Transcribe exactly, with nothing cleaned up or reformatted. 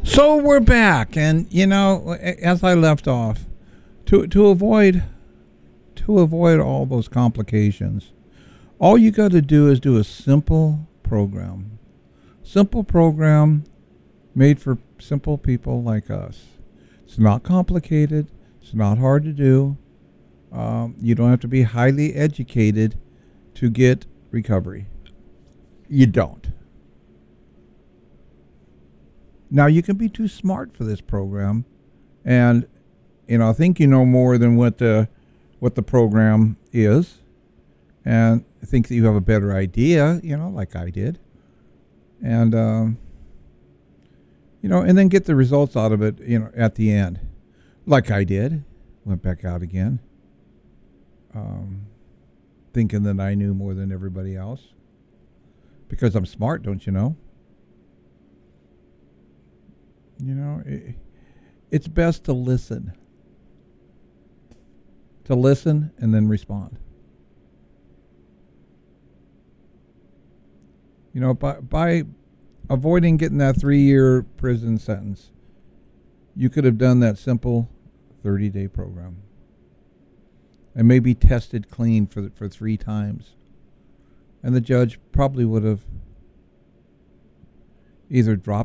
So we're back, and you know, as I left off, to to avoid to avoid all those complications, all you got to do is do a simple program, simple program made for simple people like us. It's not complicated. It's not hard to do. Um, you don't have to be highly educated to get recovery. You don't. Now, you can be too smart for this program, and you know, think you know more than what the what the program is, and think that you have a better idea, you know, like I did, and um, you know, and then get the results out of it, you know, at the end, like I did. Went back out again, um, thinking that I knew more than everybody else, because I'm smart, don't you know? You know, it, it's best to listen. To listen and then respond. You know, by, by avoiding getting that three-year prison sentence, you could have done that simple thirty-day program. And maybe tested clean for, for three times. And the judge probably would have either dropped